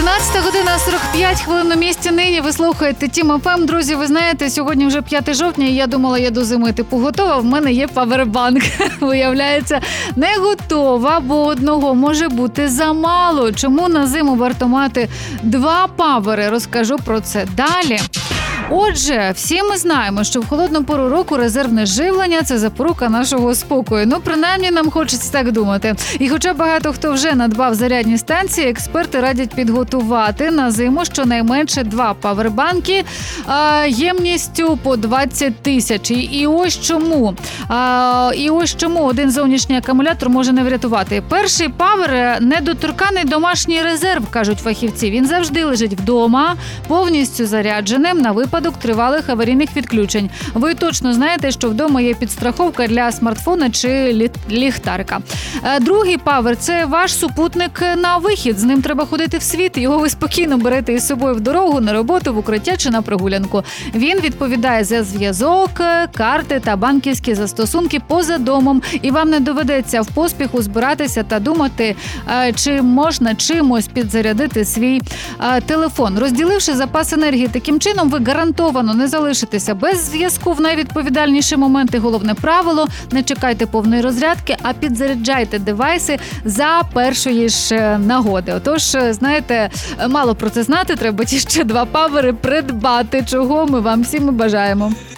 11:45 на місці нині. Ви слухаєте Тім ФМ. Друзі, ви знаєте, сьогодні вже 5 жовтня, і я думала, я до зими типу готова. В мене є павербанк. Виявляється, не готова, бо одного може бути замало. Чому на зиму варто мати 2 павери? Розкажу про це далі. Отже, всі ми знаємо, що в холодну пору року резервне живлення – це запорука нашого спокою. Ну, принаймні, нам хочеться так думати. І хоча багато хто вже надбав зарядні станції, експерти радять підготувати на зиму щонайменше 2 павербанки ємністю по 20 тисяч. І ось чому один зовнішній акумулятор може не врятувати. Перший павер – недоторканий домашній резерв, кажуть фахівці. Він завжди лежить вдома, повністю зарядженим на випадок тривалих аварійних відключень. Ви точно знаєте, що вдома є підстраховка для смартфона чи ліхтарика. Другий павер – це ваш супутник на вихід. З ним треба ходити в світ. Його ви спокійно берете із собою в дорогу, на роботу, в укриття чи на прогулянку. Він відповідає за зв'язок, карти та банківські застосунки поза домом. І вам не доведеться в поспіху збиратися та думати, чи можна чимось підзарядити свій телефон. Розділивши запас енергії таким чином, ви гарантовано не залишитеся без зв'язку в найвідповідальніші моменти. Головне правило – не чекайте повної розрядки, а підзаряджайте девайси за першої ж нагоди. Отож, знаєте, мало про це знати, треба ті ще 2 павери придбати, чого ми вам всім бажаємо.